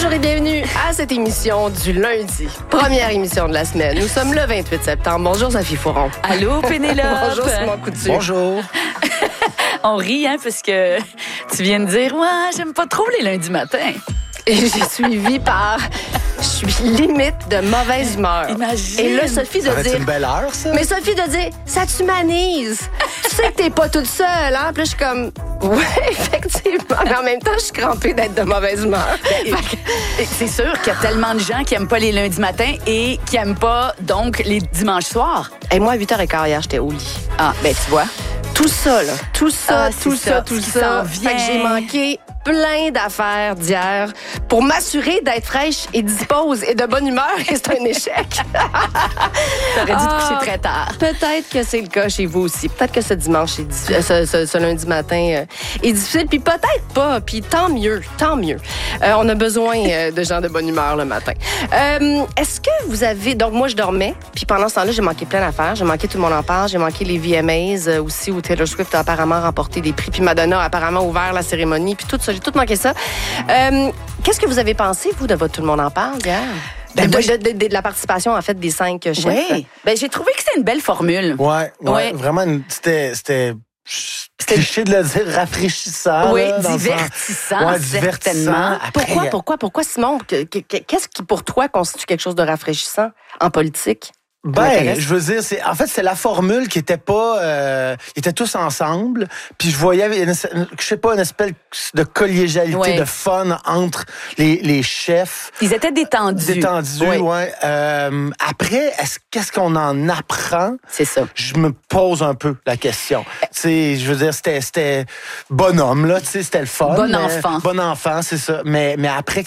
Bonjour et bienvenue à cette émission du lundi. Première émission de la semaine. Nous sommes le 28 septembre. Bonjour Sophie Fouron. Allô Pénélope. Bonjour Simon Couture. Bonjour. On rit, hein, parce que tu viens de dire, ouais, j'aime pas trop les lundis matins. Et j'ai suivi par... Je suis limite de mauvaise humeur. Imagine. Et là, Sophie de Ça va être dire... une belle heure, ça? Mais Sophie de dire, ça t'humanise. Tu sais que t'es pas toute seule, hein? Puis là, je suis comme, ouais, effectivement. Mais en même temps, je suis crampée d'être de mauvaise humeur. C'est sûr qu'il y a tellement de gens qui aiment pas les lundis matins et qui aiment pas, donc, les dimanches soirs. Et moi, à 8h15 hier, j'étais au lit. Ah, ben tu vois. Tout ça, là. Tout ça, Ah, tout c'est ça, ça, tout qui ça. s'en vient. Fait que j'ai manqué plein d'affaires d'hier pour m'assurer d'être fraîche et dispose et de bonne humeur. Et c'est un échec. T'aurais dû te coucher très tard. Peut-être que c'est le cas chez vous aussi. Peut-être que ce dimanche, ce lundi matin est difficile. Puis peut-être pas. Puis tant mieux, tant mieux. On a besoin de gens de bonne humeur le matin. Est-ce que vous avez... Donc moi, je dormais. Puis pendant ce temps-là, j'ai manqué plein d'affaires. J'ai manqué Tout le monde en parle. J'ai manqué les VMAs aussi où Taylor Swift a apparemment remporté des prix. Puis Madonna a apparemment ouvert la cérémonie. Puis tout ça, j'ai tout manqué ça. Qu'est-ce que vous avez pensé, vous, de votre Tout le monde en parle hier? De la participation, en fait, des 5 chefs. Oui. Ben, j'ai trouvé que c'était une belle formule. Ouais. Ouais. Vraiment, c'était cliché de le dire, rafraîchissant. Oui, là, dans le sens- divertissant, certainement. Après, Pourquoi, Simon? Qu'est-ce qui, pour toi, constitue quelque chose de rafraîchissant en politique? Ben, je veux dire, c'est la formule qui était pas, ils étaient tous ensemble, puis je voyais, une espèce de collégialité, Ouais. de fun entre les chefs. Ils étaient détendus. Oui. Ouais. Après, qu'est-ce qu'on en apprend? C'est ça. Je me pose un peu la question. Tu sais, je veux dire, c'était bonhomme, là, tu sais, c'était le fun. Bon enfant. Bon enfant, c'est ça. Mais après,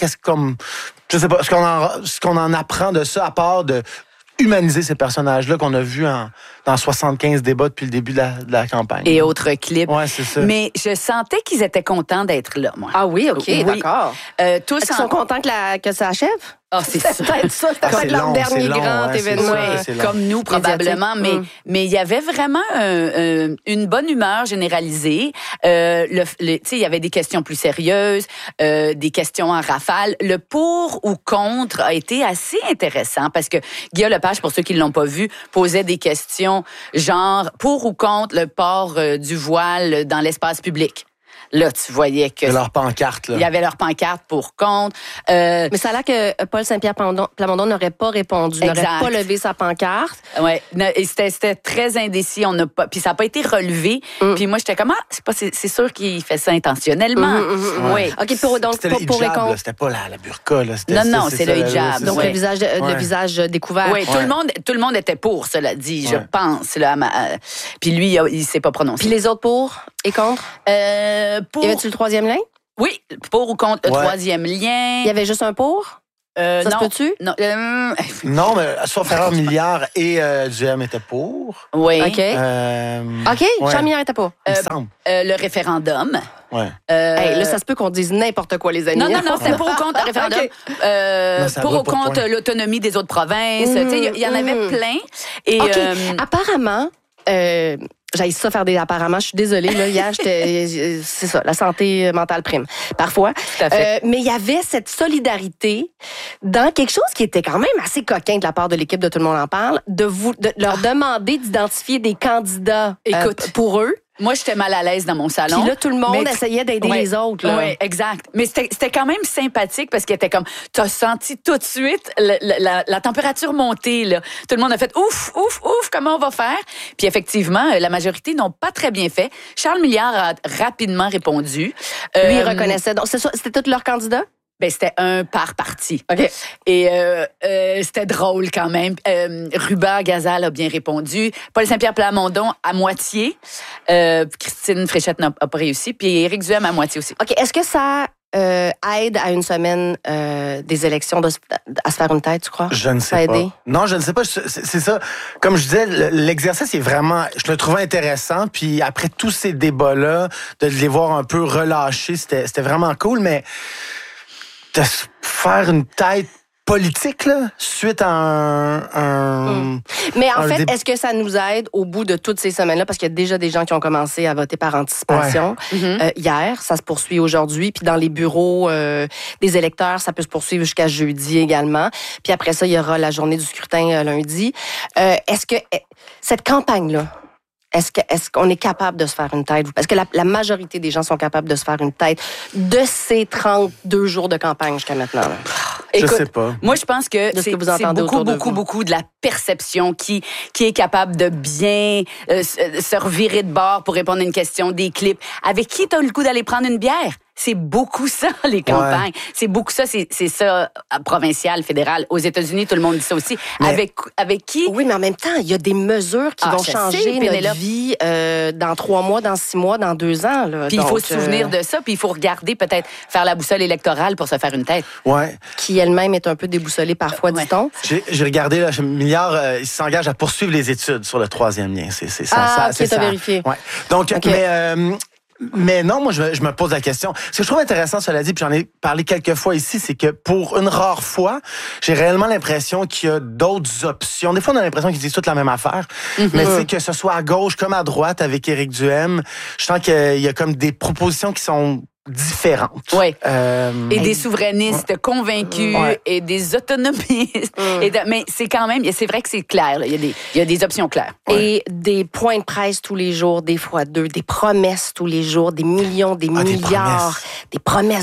je sais pas, ce qu'on en apprend de ça, à part de humaniser ces personnages-là qu'on a vus dans 75 débats depuis le début de la campagne. Et autres clips. Ouais, c'est ça. Mais je sentais qu'ils étaient contents d'être là, moi. Ah oui, OK, Oui. d'accord. Tous Est-ce qu'ils sont contents que ça achève? Ah, c'est ça. peut-être ça. C'était peut-être leur dernier grand événement. c'est long. Comme nous, probablement. Médiatique. Mais il y avait vraiment une bonne humeur généralisée. Tu sais, il y avait des questions plus sérieuses, des questions en rafale. Le pour ou contre a été assez intéressant parce que Guillaume Lepage, pour ceux qui ne l'ont pas vu, posait des questions genre pour ou contre le port du voile dans l'espace public. Là, tu voyais que... Leur pancarte, là. Il y avait leur pancarte pour contre. Mais ça a l'air que Paul Saint-Pierre Plamondon n'aurait pas répondu, Exact. n'aurait pas levé sa pancarte. Ouais, et c'était très indécis. On n'a pas, puis ça n'a pas été relevé. Puis moi, j'étais comme c'est sûr qu'il fait ça intentionnellement. Oui. OK, donc C'était pour le et hijab, là, contre. c'était pas la burqa, là. Non, c'est le hijab. c'est Donc ça. le visage découvert. Oui, tout le monde était pour, cela dit, je pense. Là, puis lui, il s'est pas prononcé. Puis les autres pour et contre? Pour... Y avait-tu le troisième lien? Oui, pour ou contre le troisième lien. Il y avait juste un pour? Ça se non, peut-tu? Non. Non, mais sauf erreur, Milliard et Duhem étaient pour. Oui. OK. OK, ouais. Jean Milliard était pas. Il me semble. Le référendum. Ouais. Hey, là, ça se peut qu'on dise n'importe quoi, les amis. Non, c'était pour ou contre le référendum. OK. Non, ça pour va ou pas contre point. l'autonomie des autres provinces. Tu sais, il y en avait plein. Et, OK. Apparemment, j'aille ça faire des apparemment. Je suis désolée, là. Hier, c'est ça, la santé mentale prime. Parfois. Tout à fait. Mais il y avait cette solidarité dans quelque chose qui était quand même assez coquin de la part de l'équipe de Tout le monde en parle, de leur demander d'identifier des candidats Écoute, pour eux. Moi, j'étais mal à l'aise dans mon salon. Puis là, tout le monde essayait d'aider les autres. Oui, exact. Mais c'était quand même sympathique parce qu'il était comme, t'as senti tout de suite la température monter, là. Tout le monde a fait ouf, comment on va faire? Puis effectivement, la majorité n'ont pas très bien fait. Charles Milliard a rapidement répondu. Lui, il reconnaissait. Donc, c'était tous leurs candidats? Ben, c'était un par parti. OK. Et c'était drôle quand même. Ruba Gazal a bien répondu. Paul Saint-Pierre Plamondon à moitié. Christine Fréchette n'a pas réussi. Puis Éric Duhem à moitié aussi. OK. Est-ce que ça aide à une semaine des élections à se faire une tête, tu crois? Je ne sais pas. Non, je ne sais pas. C'est ça. Comme je disais, l'exercice est vraiment... Je le trouvais intéressant. Puis après tous ces débats-là, de les voir un peu relâchés, c'était vraiment cool. Mais de faire une tête politique, là, suite à Mais en fait, est-ce que ça nous aide au bout de toutes ces semaines-là? Parce qu'il y a déjà des gens qui ont commencé à voter par anticipation. Hier, ça se poursuit aujourd'hui. Puis dans les bureaux des électeurs, ça peut se poursuivre jusqu'à jeudi également. Puis après ça, il y aura la journée du scrutin lundi. Est-ce que cette campagne-là, est-ce qu'on est capable de se faire une tête? Est-ce que la majorité des gens sont capables de se faire une tête de ces 32 jours de campagne jusqu'à maintenant? Là? Écoute, je sais pas. Moi, je pense que c'est beaucoup de la perception qui est capable de bien se revirer de bord pour répondre à une question, des clips. Avec qui t'as le goût d'aller prendre une bière? C'est beaucoup ça, les campagnes. Ouais. C'est beaucoup ça, c'est ça, provincial, fédéral. Aux États-Unis, tout le monde dit ça aussi. Mais, avec qui? Oui, mais en même temps, il y a des mesures qui vont changer notre vie dans 3 mois, dans 6 mois, dans 2 ans. Là. Puis il faut se souvenir de ça, puis il faut regarder, peut-être faire la boussole électorale pour se faire une tête. Ouais. Qui elle-même est un peu déboussolée parfois, dit-on. J'ai regardé, là, Milliard, il s'engage à poursuivre les études sur le 3e lien. C'est ça. C'est ça, vérifié. Ouais. Donc, okay. Mais non, moi, je me pose la question. Ce que je trouve intéressant, cela dit, puis j'en ai parlé quelques fois ici, c'est que pour une rare fois, j'ai réellement l'impression qu'il y a d'autres options. Des fois, on a l'impression qu'ils disent toutes la même affaire. Mais tu sais, que ce soit à gauche comme à droite avec Éric Duhaime, je sens qu'il y a comme des propositions qui sont différentes. Oui. Et des souverainistes convaincus et des autonomistes. Mais c'est quand même, c'est vrai que c'est clair. Là. Il y a des options claires. Et des points de presse tous les jours, des fois 2, des promesses tous les jours, des millions, des milliards, des promesses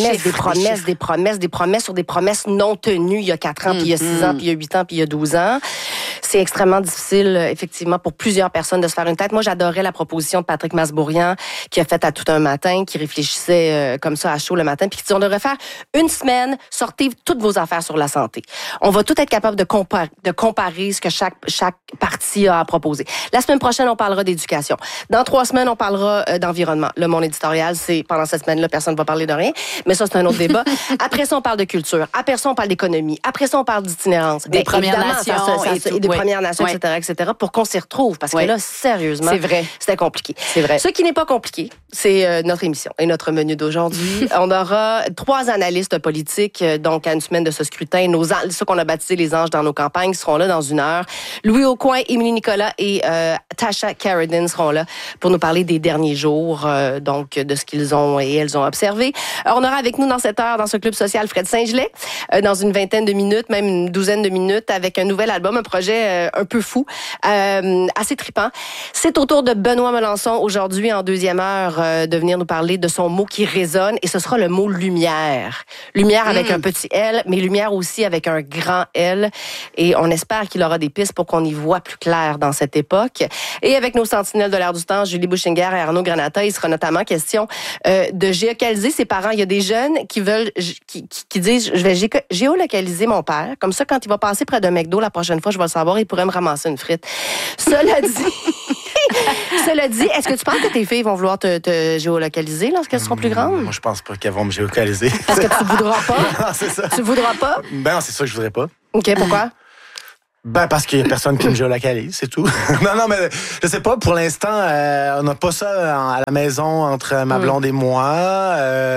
sur des promesses non tenues il y a 4 ans, puis il y a 6 ans, puis il y a 8 ans, puis il y a 12 ans. C'est extrêmement difficile, effectivement, pour plusieurs personnes de se faire une tête. Moi, j'adorais la proposition de Patrick Masbourian qui a fait à tout un matin, qui réfléchissait comme ça à chaud le matin, puis qui dit on devrait faire une semaine, sortir toutes vos affaires sur la santé. On va tout être capable de comparer ce que chaque parti a à proposer. La semaine prochaine, on parlera d'éducation. Dans 3 semaines, on parlera d'environnement. Le monde éditorial, c'est pendant cette semaine-là, personne ne va parler de rien, mais ça, c'est un autre débat. Après ça, on parle de culture. Après ça, on parle d'économie. Après ça, on parle d'itinérance. Des Premières Nations. Des Premières Nations, etc., pour qu'on s'y retrouve. Parce que là, sérieusement, c'est vrai. C'était compliqué. C'est vrai. Ce qui n'est pas compliqué, c'est notre émission et notre menu d'aujourd'hui. On aura 3 analystes politiques, donc à une semaine de ce scrutin. Ceux qu'on a baptisés les anges dans nos campagnes seront là dans 1 heure. Louis Aucoin, Émilie Nicolas et Tasha Carradine seront là pour nous parler des derniers jours, donc de ce qu'ils ont et elles ont observé. On aura avec nous dans cette heure, dans ce club social, Fred Saint-Gelais, dans une vingtaine de minutes, même une douzaine de minutes, avec un nouvel album, un projet un peu fou, assez trippant. C'est au tour de Benoît Melançon aujourd'hui, en 2e heure, de venir nous parler de son mot qui résonne, et ce sera le mot lumière. Lumière avec un petit L, mais lumière aussi avec un grand L, et on espère qu'il aura des pistes pour qu'on y voit plus clair dans cette époque. Et avec nos sentinelles de l'air du temps, Julie Bouchinger et Arnaud Granata, il sera notamment question de géolocaliser ses parents. Il y a des jeunes qui veulent, qui disent, je vais géolocaliser mon père, comme ça, quand il va passer près d'un McDo la prochaine fois, je vais le savoir, il pourrait me ramasser une frite. Cela dit, est-ce que tu penses que tes filles vont vouloir te géolocaliser lorsqu'elles seront plus grandes? Moi, je pense pas qu'elles vont me géolocaliser. Parce que tu voudras pas? Non, c'est ça. Tu voudras pas? Ben non, c'est ça que je voudrais pas. OK, pourquoi? Ben, parce qu'il y a personne qui me géolocalise, c'est tout. non, mais je sais pas, pour l'instant, on n'a pas ça à la maison entre ma blonde et moi.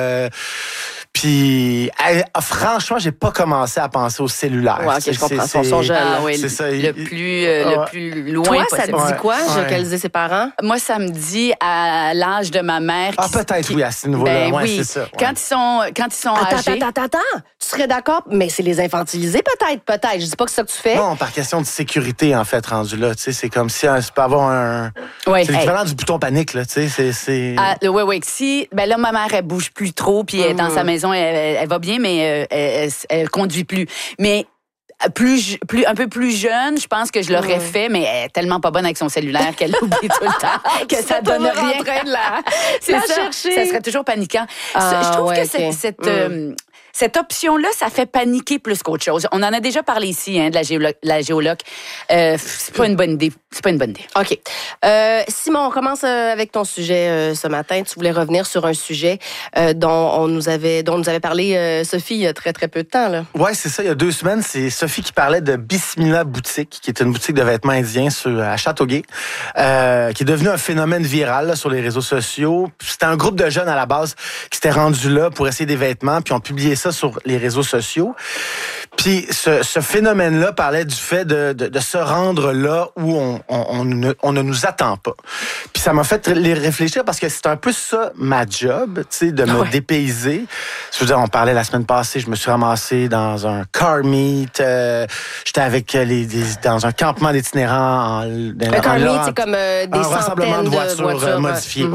Puis, franchement, j'ai pas commencé à penser au cellulaire. Ouais, OK, je comprends. Son gel. C'est ça. Le plus loin Toi, possible. ça te dit quoi, géolocaliser ses parents? Moi, ça me dit à l'âge de ma mère. Peut-être, oui, à ce niveau-là. Ben, oui. C'est ça. Ouais. Quand ils sont âgés. Attends. Tu serais d'accord? Mais c'est les infantiliser, peut-être. Je dis pas que c'est ça que tu fais. Non, par question de sécurité, en fait, rendu là. Tu sais, c'est comme si tu peux avoir un... Ouais. C'est l'équivalent du bouton panique, là. Tu sais, c'est... Oui. Si, ben là, ma mère, elle bouge plus trop, puis elle est dans sa maison, elle va bien, mais elle conduit plus. Mais un peu plus jeune, je pense que je l'aurais fait, mais elle est tellement pas bonne avec son cellulaire qu'elle oublie tout le temps, que ça donne rien. C'est ça. Chercher. Ça serait toujours paniquant. Je trouve que cette option-là, ça fait paniquer plus qu'autre chose. On en a déjà parlé ici, de la géoloc. C'est pas une bonne idée. OK. Simon, on commence avec ton sujet ce matin. Tu voulais revenir sur un sujet dont nous avait parlé Sophie il y a très, très peu de temps, là. Ouais, c'est ça. Il y a 2 semaines, c'est Sophie qui parlait de Bismillah Boutique, qui est une boutique de vêtements indiens à Châteauguay, qui est devenue un phénomène viral là, sur les réseaux sociaux. C'était un groupe de jeunes à la base qui s'étaient rendus là pour essayer des vêtements, puis ont publié ça sur les réseaux sociaux. Puis ce phénomène-là parlait du fait de se rendre là où on ne nous attend pas. Puis ça m'a fait les réfléchir parce que c'est un peu ça ma job, tu sais, de me dépayser. Je veux dire, on parlait la semaine passée, je me suis ramassé dans un car meet, j'étais avec dans un campement d'itinérants. Un car meet, c'est comme des centaines de voitures modifiées.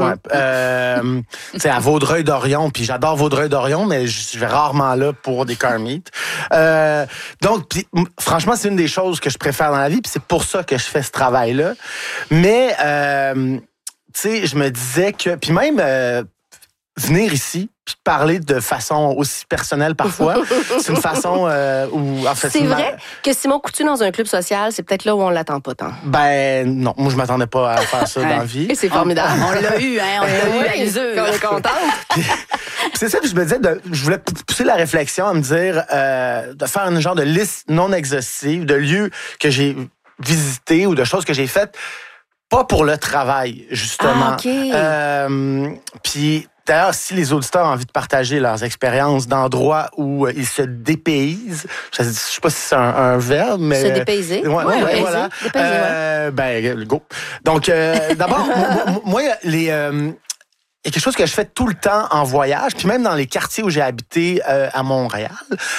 Tu sais, à Vaudreuil-Dorion, puis j'adore Vaudreuil-Dorion, mais je vais rarement là pour des car meet. Donc, franchement, c'est une des choses que je préfère dans la vie, puis c'est pour ça que je fais ce travail-là. Mais, tu sais, je me disais que... Puis même, venir ici, puis parler de façon aussi personnelle parfois, c'est une façon où... En fait, c'est vrai que Simon Coutu dans un club social, c'est peut-être là où on l'attend pas tant. Ben non, moi je m'attendais pas à faire ça dans la vie. Et c'est formidable. On l'a eu, hein, on l'a eu à usure. On est contente. C'est ça, puis je me disais, je voulais pousser la réflexion à me dire de faire une genre de liste non exhaustive de lieux que j'ai visités ou de choses que j'ai faites, pas pour le travail, justement. Ah, OK. Puis d'ailleurs, si les auditeurs ont envie de partager leurs expériences d'endroits où ils se dépaysent, je sais pas si c'est un verbe, mais... Se dépayser. Ouais, voilà. Dépayser, Ben, go. Donc, d'abord, moi, il y a quelque chose que je fais tout le temps en voyage, puis même dans les quartiers où j'ai habité à Montréal,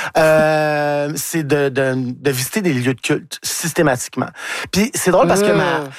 c'est de visiter des lieux de culte systématiquement. Puis c'est drôle parce que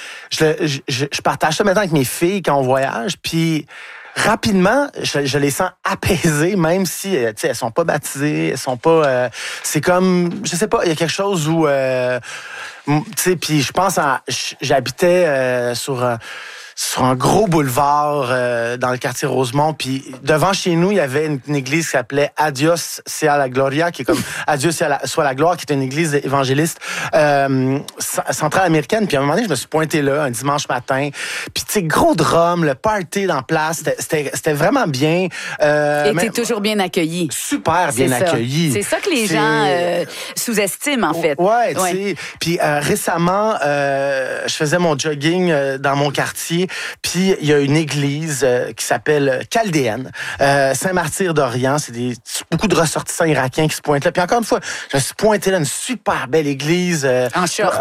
je partage ça maintenant avec mes filles quand on voyage, puis rapidement, je les sens apaisées, même si elles sont pas baptisées, elles sont pas... c'est comme, je sais pas, il y a quelque chose où... tu sais, puis je pense j'habitais sur un gros boulevard dans le quartier Rosemont, puis devant chez nous, il y avait une église qui s'appelait Adios sea la gloria, qui est comme Adieu soit la gloire, qui est une église évangéliste centrale américaine. Puis à un moment donné, je me suis pointé là un dimanche matin, puis tu sais, gros drum, le party dans place, c'était vraiment bien. Et t'es toujours bien accueilli. Super bien accueilli. C'est ça que les gens sous-estiment, en fait. Ouais, tu sais. Puis récemment, je faisais mon jogging dans mon quartier. Puis il y a une église qui s'appelle Chaldéenne, Saint-Martyr d'Orient. C'est beaucoup de ressortissants irakiens qui se pointent là. Puis encore une fois, je me suis pointé là, une super belle église. En short.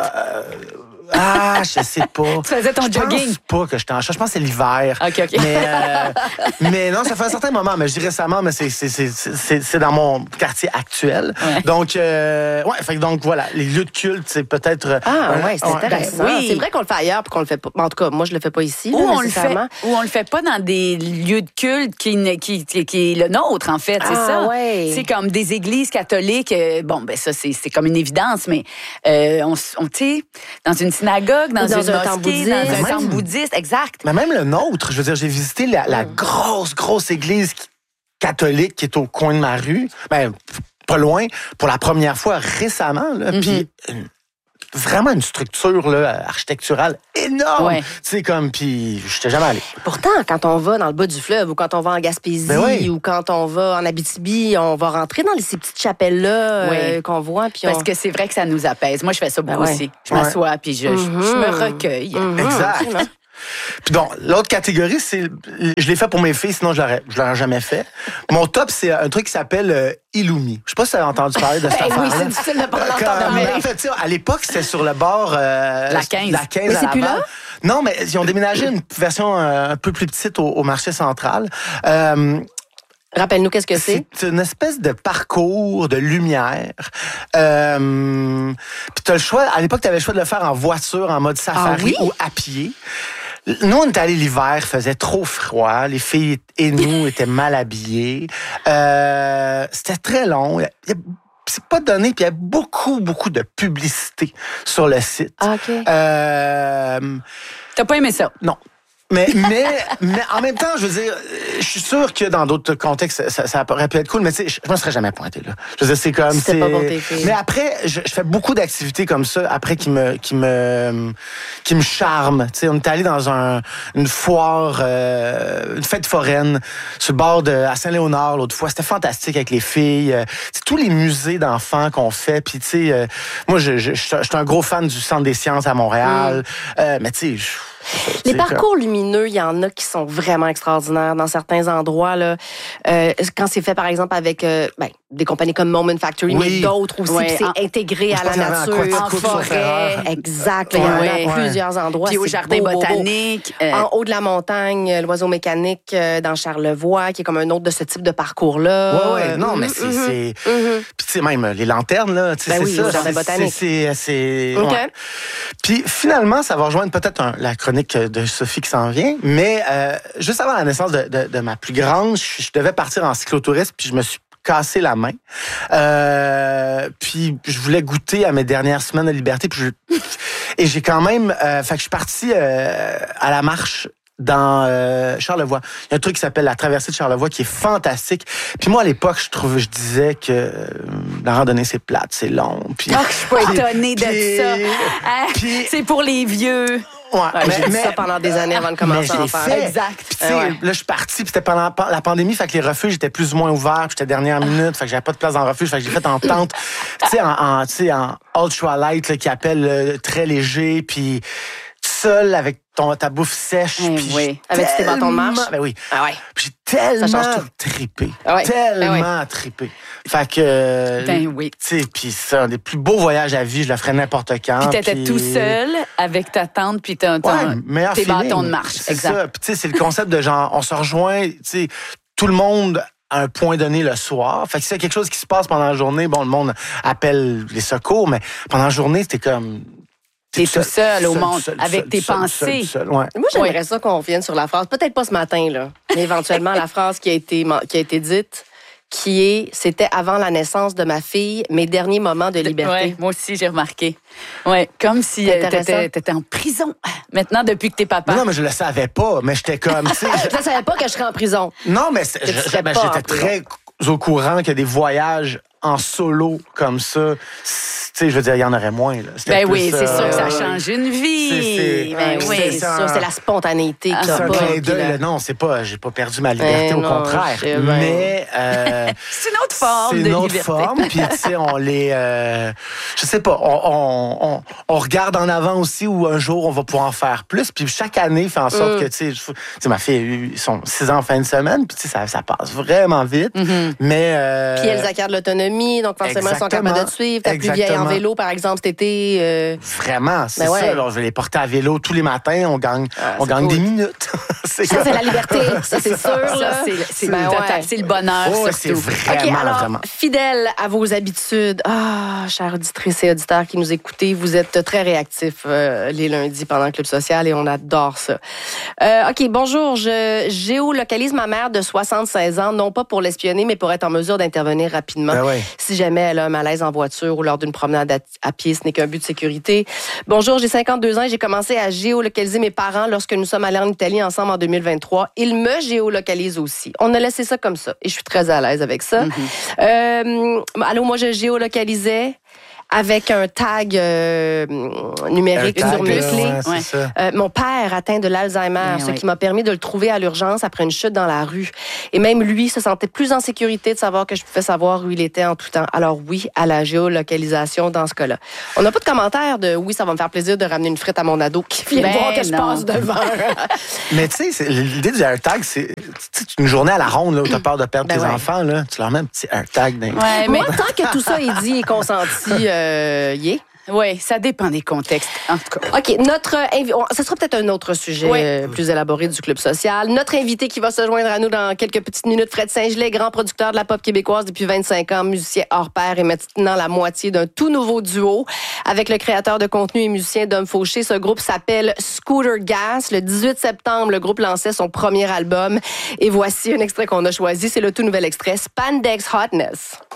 Je sais pas. Tu faisais ton jogging? Je pense pas que j'étais en short. Je pense que c'est l'hiver. OK. Mais non, ça fait un certain moment. Mais je dis récemment, mais c'est dans mon quartier actuel. Ouais. Donc, donc voilà, les lieux de culte, c'est peut-être... c'est intéressant. Oui. C'est vrai qu'on le fait ailleurs puis qu'on le fait pas. En tout cas, moi, je le fais pas ici. Ou on nécessairement. le fait pas dans des lieux de culte qui est le nôtre, en fait. C'est ça. Ouais. C'est comme des églises catholiques. Ça, c'est comme une évidence, mais tu sais, dans une synagogue, dans une mosquée, dans un temple bouddhiste, exact. Mais même le nôtre, je veux dire, j'ai visité la grosse église catholique qui est au coin de ma rue, ben pas loin, pour la première fois récemment, là, puis vraiment une structure là, architecturale énorme. Ouais. Tu sais, comme, puis je n'étais jamais allé. Pourtant, quand on va dans le bas du fleuve ou quand on va en Gaspésie ou quand on va en Abitibi, on va rentrer dans ces petites chapelles-là qu'on voit. Puis parce que c'est vrai que ça nous apaise. Moi, je fais ça beaucoup aussi. Je m'assois puis je me recueille. Exact. Puis donc, l'autre catégorie, je l'ai fait pour mes filles, sinon je l'aurais jamais fait. Mon top, c'est un truc qui s'appelle Illumi. Je sais pas si tu as entendu parler de cette affaire-là. Oui, c'est difficile de pas l'entendre. En fait, à l'époque, c'était sur le bord... la 15. La 15 mais à c'est plus Laval. là? Non, mais ils ont déménagé une version un peu plus petite au marché central. Rappelle-nous qu'est-ce que c'est. C'est une espèce de parcours de lumière. Puis t'as le choix. À l'époque, t'avais le choix de le faire en voiture, en mode safari ou à pied. Nous, on est allés l'hiver, il faisait trop froid. Les filles et nous étaient mal habillés. C'était très long. C'est pas donné, puis il y a beaucoup de publicité sur le site. OK. T'as pas aimé ça? Non. Mais en même temps, je veux dire, je suis sûr que dans d'autres contextes, ça aurait pu être cool, mais tu sais, je me serais jamais pointé là. Je veux dire, c'est comme... C'était pas pour tes filles. Mais après, je fais beaucoup d'activités comme ça, après qui me charment. Tu sais, on est allé dans une foire, une fête foraine, sur le bord à Saint-Léonard l'autre fois. C'était fantastique avec les filles. C'est tous les musées d'enfants qu'on fait. Puis tu sais, moi, je suis un gros fan du Centre des sciences à Montréal. Mais tu sais... Les parcours lumineux, il y en a qui sont vraiment extraordinaires dans certains endroits. Là, quand c'est fait, par exemple, avec des compagnies comme Moment Factory, Oui. mais d'autres aussi, Ouais, puis c'est intégré à la nature, en forêt, exact. Il y en a à plusieurs endroits. Puis au c'est jardin beau, beau, beau. botanique. En haut de la montagne, l'oiseau mécanique dans Charlevoix, qui est comme un autre de ce type de parcours-là. Ouais. Non, mais c'est... Puis tu sais, même les lanternes, là, tu sais, Ben c'est oui, ça. au jardin botanique. C'est... OK. ouais. Puis finalement, ça va rejoindre peut-être la chronique de Sophie qui s'en vient, mais juste avant la naissance de ma plus grande, je devais partir en cyclotourisme, puis je me suis cassé la main. Puis je voulais goûter à mes dernières semaines de liberté. Et j'ai quand même... fait que je suis parti à la marche dans Charlevoix. Il y a un truc qui s'appelle la traversée de Charlevoix qui est fantastique. Puis moi, à l'époque, je disais que la randonnée, c'est plate, c'est long. Puis, Je suis pas étonnée de ça. Hein? puis- C'est pour les vieux. Ouais, J'ai dit ça pendant des années avant de commencer à en faire. Exact. Puis tu sais, là, je suis parti, puis c'était pendant la pandémie, fait que les refuges étaient plus ou moins ouverts, puis j'étais dernière minute, fait que j'avais pas de place dans le refuge, fait que j'ai fait en tente, tu sais, en ultralight, là, qui appelle très léger, puis seul avec ta bouffe sèche. Puis oui. Avec tes bâtons de marche? Ben oui. Ah ouais. Puis j'ai tellement change tout. trippé. Ah ouais. Tellement trippé. Fait que... Ben oui. Tu sais, puis c'est un des plus beaux voyages à vie, je le ferais n'importe quand. Puis t'étais tout seul avec ta tante puis meilleur tes feeling. bâtons de marche. C'est Exact. ça. Puis tu sais, c'est le concept de genre, on se rejoint, tu sais, tout le monde à un point donné le soir. Fait que s'il y a quelque chose qui se passe pendant la journée, bon, le monde appelle les secours, mais pendant la journée, c'était comme... T'es tout seul au monde, avec tes seul, pensées. seul, ouais. Moi, j'aimerais ça qu'on revienne sur la phrase. Peut-être pas ce matin, là, mais éventuellement, la phrase qui a été dite, qui est « C'était avant la naissance de ma fille, mes derniers moments de liberté. Ouais, moi aussi, j'ai remarqué. Ouais, comme si C'est intéressant. t'étais en prison. Maintenant, depuis que t'es papa. Non, mais je le savais pas, mais j'étais comme, tu sais... Je ne savais pas que je serais en prison. Non, mais tu serais pas en j'étais prison. très au courant qu'il y a des voyages en solo comme ça. Tu sais, je veux dire, il y en aurait moins. Là. C'était Ben plus, oui, c'est sûr que ça ouais. change une vie. Ben ouais, oui. C'est ça, c'est la spontanéité que C'est t'as un pas. clin puis d'œil. la- là. Non, j'ai pas perdu ma liberté, au non, contraire. je sais bien. Mais C'est une autre forme c'est de une autre liberté. forme. Puis tu sais, on les, je sais pas, on regarde en avant aussi où un jour on va pouvoir en faire plus. Puis chaque année fait en sorte que tu sais, ma fille a eu son 6 ans en fin de semaine. Puis tu sais, ça passe vraiment vite. Mais Puis elles acquièrent de l'autonomie, donc forcément, elles sont capables de te suivre. Ta plus vieille en Exactement. vélo, par exemple, cet été. Vraiment, c'est Ben ouais. ça. Alors, je vais les porter à vélo tous les matins. On gagne c'est cool. des minutes. Ça, c'est la liberté. Ça, c'est sûr. Ça, là. c'est Ben ouais. c'est le bonheur, Oh, c'est surtout. vraiment, OK, alors, vraiment. fidèle à vos habitudes, chers auditrices et auditeurs qui nous écoutez, vous êtes très réactifs les lundis pendant le Club Social et on adore ça. OK, bonjour. Je géolocalise ma mère de 76 ans, non pas pour l'espionner, mais pour être en mesure d'intervenir rapidement. Ben ouais. Si jamais elle a un malaise en voiture ou lors d'une promenade à pied, ce n'est qu'un but de sécurité. Bonjour, j'ai 52 ans et j'ai commencé à géolocaliser mes parents lorsque nous sommes allés en Italie ensemble en 2023. Ils me géolocalisent aussi. On a laissé ça comme ça et je suis très à l'aise avec ça. Allô, moi, je géolocalisais avec un tag numérique Un tag, surmusclé. ouais, c'est Ouais. ça. Mon père atteint de l'Alzheimer, Eh ce oui. qui m'a permis de le trouver à l'urgence après une chute dans la rue. Et même lui se sentait plus en sécurité de savoir que je pouvais savoir où il était en tout temps. Alors oui, à la géolocalisation dans ce cas-là. On n'a pas de commentaire de « oui, ça va me faire plaisir de ramener une frite à mon ado qui vient Ben voir que je non. passe devant. » Mais tu sais, l'idée du AirTag, c'est une journée à la ronde là, où tu as peur de perdre Ben tes ouais. enfants. Là, tu leur mets un petit AirTag dans les- Ouais, mais Moi, tant que tout ça est dit et consenti, y est. ouais, ça dépend des contextes. En tout cas. OK, ce sera peut-être un autre sujet Ouais. plus élaboré du Club Social. Notre invité qui va se joindre à nous dans quelques petites minutes, Fred Saint-Gelais, grand producteur de la pop québécoise depuis 25 ans, musicien hors pair et maintenant la moitié d'un tout nouveau duo avec le créateur de contenu et musicien Dom Fauché. Ce groupe s'appelle Scooter Gas. Le 18 septembre, le groupe lançait son premier album et voici un extrait qu'on a choisi. C'est le tout nouvel extrait, Spandex Hotness.